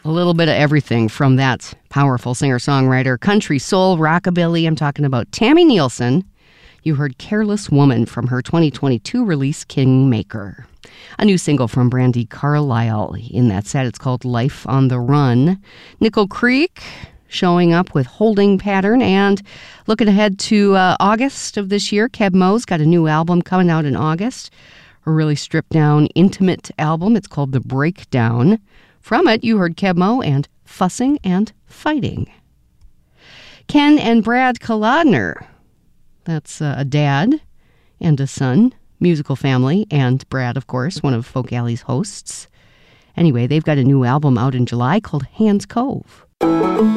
A little bit of everything from that powerful singer-songwriter. Country, soul, rockabilly. I'm talking about Tammy Nielsen. You heard Careless Woman from her 2022 release, Kingmaker. A new single from Brandi Carlile. In that set, it's called Life on the Run. Nickel Creek showing up with Holding Pattern. And looking ahead to August of this year, Keb Mo's got a new album coming out in August. A really stripped-down, intimate album. It's called The Breakdown. From it, you heard Keb Mo and Fussing and Fighting. Ken and Brad Kolodner. That's a dad and a son, musical family, and Brad, of course, one of Folk Alley's hosts. Anyway, they've got a new album out in July called Hands Cove.